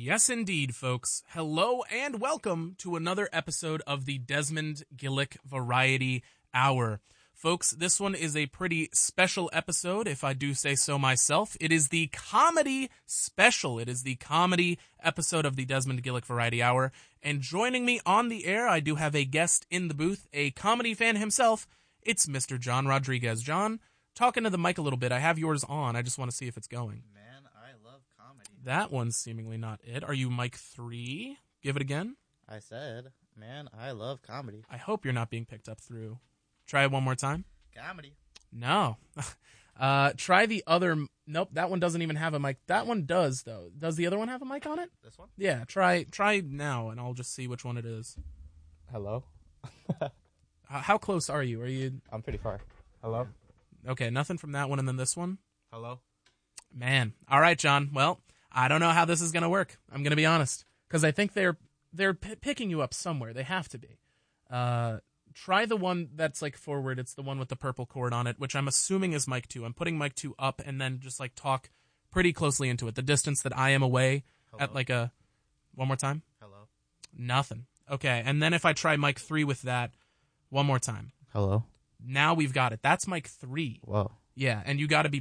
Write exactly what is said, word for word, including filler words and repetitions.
Yes, indeed, folks. Hello and welcome to another episode of the Desmond Gillick Variety Hour. Folks, this one is a pretty special episode, if I do say so myself. It is the comedy special. It is the comedy episode of the Desmond Gillick Variety Hour. And joining me on the air, I do have a guest in the booth, a comedy fan himself. It's Mister John Rodriguez. John, talking to the mic a little bit. I have yours on. I just want to see if it's going. Man, I love comedy. That one's seemingly not it. Are you mic three? Give it again. I said, man, I love comedy. I hope you're not being picked up through. Try it one more time. Comedy. No. uh, try the other. Nope, that one doesn't even have a mic. That one does, though. Does the other one have a mic on it? This one? Yeah, try try now, and I'll just see which one it is. Hello? uh, how close are you? Are you? I'm pretty far. Hello? Okay, nothing from that one, and then this one? Hello? Man. All right, John. Well, I don't know how this is going to work. I'm going to be honest. Because I think they're they're p- picking you up somewhere. They have to be. Uh... Try the one that's, like, forward. It's the one with the purple cord on it, which I'm assuming is mic two. I'm putting mic two up and then just, like, talk pretty closely into it. The distance that I am away Hello? at, like, a... One more time? Hello? Nothing. Okay, and then if I try mic three with that, one more time. Hello? Now we've got it. That's mic three. Whoa. Yeah, and you got to be